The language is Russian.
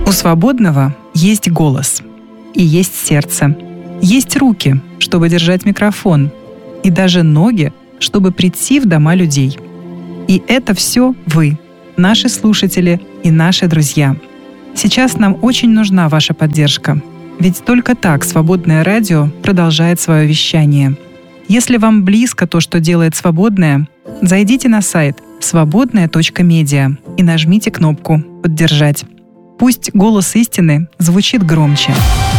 У свободного есть голос, и есть сердце, есть руки, чтобы держать микрофон, и даже ноги, чтобы прийти в дома людей. И это все вы, наши слушатели и наши друзья. Сейчас нам очень нужна ваша поддержка, ведь только так «Свободное радио» продолжает свое вещание. Если вам близко то, что делает «Свободное», зайдите на сайт свободное.медиа и нажмите кнопку «Поддержать». Пусть голос истины звучит громче.